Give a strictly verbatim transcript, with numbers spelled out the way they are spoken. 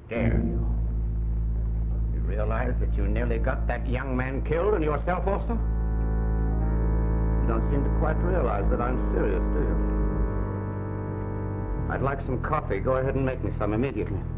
dare you? You realize that you nearly got that young man killed and yourself also? You don't seem to quite realize that I'm serious, do you? I'd like some coffee. Go ahead and make me some immediately.